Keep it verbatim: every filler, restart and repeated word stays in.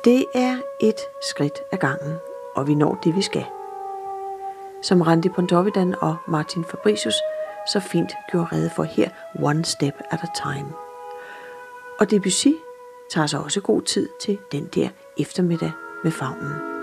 Det er et skridt ad gangen, og vi når det, vi skal. Som Randi Pontoppidan og Martin Fabricius så fint gjorde rede for her, one step at a time. Og Debussy tager sig også god tid til den der eftermiddag med favnen.